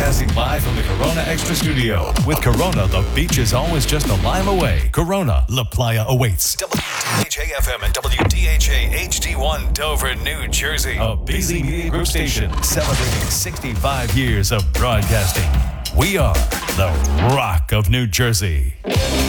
Broadcasting live from the Corona Extra Studio. With Corona, the beach is always just a lime away. Corona, La Playa awaits. WDHA-FM and WDHA-HD1 Dover, New Jersey. A busy media group station celebrating 65 years of broadcasting. We are the Rock of New Jersey.